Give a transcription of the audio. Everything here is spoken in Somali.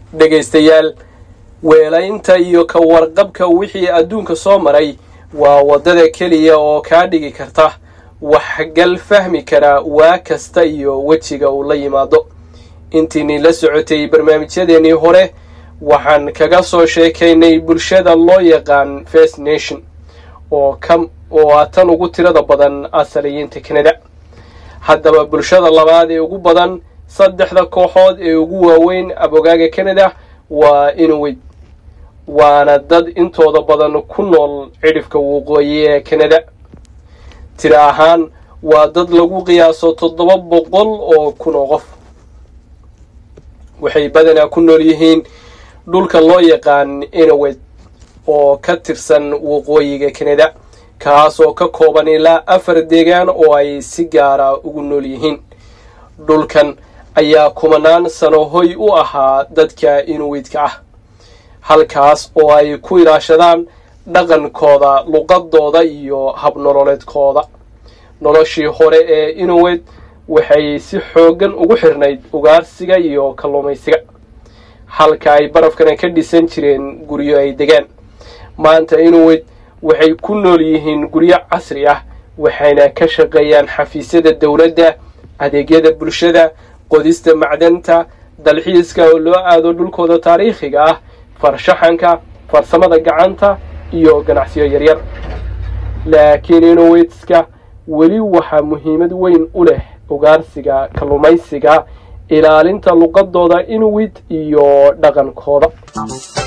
dhagaystayaal weelaynta iyo ka warqabka wixii adduunka soo maray waa wadada kaliya oo ka dhigi karta wax gal fahmi kara waa kasta iyo wajiga uu la yimaado. intii la socotay barnaamijyadeennii hore waxaan kaga soo sheekaynay bulshada loo yaqaan First Nation oo tan ugu tirada badan asaliyiinta Canada. haddaba bulshada labaad ee ugu badan saddexda kooxood ee ugu waaweyn abogaaga Canada waa Inuit, waana dad intooda badan ku nool cidhifka waqooyi ee Canada. tira ahaan waa dad lagu qiyaaso 700 oo kun oo qof. waxay badanaa ku nool yihiin dhulka loo yaqaan Inuit oo ka tirsan waqooyiga Canada, kaas oo ka kooban ilaa 4 deegaan oo ay si gaara ugu nool yihiin. dhulkan ayaa kumanaan sano hoy u ahaa dadka Inuitka ah, halkaas oo ay ku ilaashadaan dhaqankooda, luqadooda iyo habnololeedkooda. noloshii hore ee Inuit waxay si xoogan ugu xirnayd ugaarsiga iyo kalluumaysiga, halka ay barafkana ka dhisan jireen guryo ay degaan. maanta Inuit waxay ku nool yihiin guryo casri ah, waxayna ka shaqeeyaan xafiisyada dawladda, adeegyada bulshada, qodista macdanta, dalxiiska oo loo aado dhulkooda taariikhiga ah, farshaxanka, farsamada gacanta iyo ganacsiyo yaryar. laakiin Inuitska weli waxaa muhiimad weyn u leh ugaarsiga, kalluumaysiga, ilaalinta luqadooda Inuit iyo dhaqankooda.